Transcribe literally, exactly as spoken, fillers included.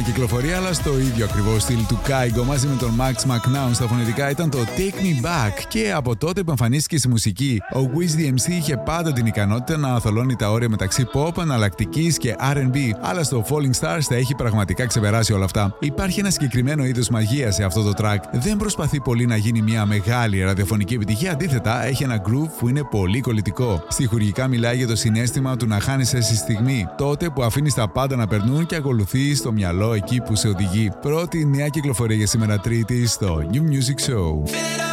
κυκλοφορία, αλλά στο ίδιο ακριβώς στυλ του Kygo μαζί με τον Max McNown στα φωνητικά ήταν το Take Me Back. Και από τότε που εμφανίστηκε στη μουσική, ο Wiz ντι εμ σι είχε πάντα την ικανότητα να αθολώνει τα όρια μεταξύ pop, εναλλακτικής και αρ εντ μπι, αλλά στο Falling Stars τα έχει πραγματικά ξεπεράσει όλα αυτά. Υπάρχει ένα συγκεκριμένο είδος μαγεία σε αυτό το track. Δεν προσπαθεί πολύ να γίνει μια μεγάλη ραδιοφωνική επιτυχία, αντίθετα έχει ένα groove που είναι πολύ κολλητικό. Στιχουργικά μιλάει για το συναίσθημα του να χάνεσαι στη στιγμή, τότε που αφήνεις τα πάντα να περνούν και ακολουθείς το μυαλό εκεί που σε οδηγεί. Πρώτη νέα κυκλοφορία για σήμερα Τρίτη στο New Music Show.